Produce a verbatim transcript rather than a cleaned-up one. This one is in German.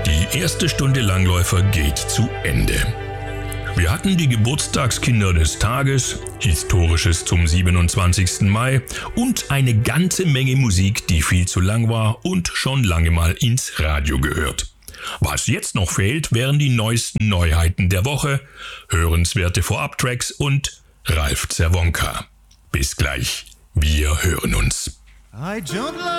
Die erste Stunde Langläufer geht zu Ende. Wir hatten die Geburtstagskinder des Tages, Historisches zum siebenundzwanzigsten Mai und eine ganze Menge Musik, die viel zu lang war und schon lange mal ins Radio gehört. Was jetzt noch fehlt, wären die neuesten Neuheiten der Woche, hörenswerte Vorab-Tracks und Ralf Zerwonka. Bis gleich, wir hören uns.